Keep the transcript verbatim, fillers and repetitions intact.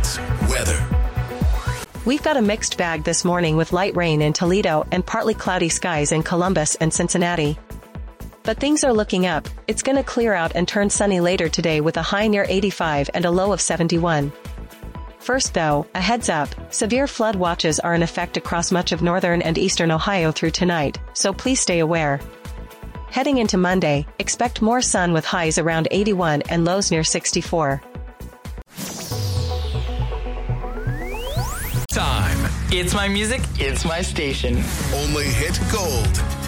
Hits weather. We've got a mixed bag this morning with light rain in Toledo and partly cloudy skies in Columbus and Cincinnati. But things are looking up. It's going to clear out and turn sunny later today with a high near eighty-five and a low of seventy-one. First though, a heads up, severe flood watches are in effect across much of northern and eastern Ohio through tonight, so please stay aware. Heading into Monday, expect more sun with highs around eighty-one and lows near sixty-four. Time. It's my music, it's my station. Only hit gold.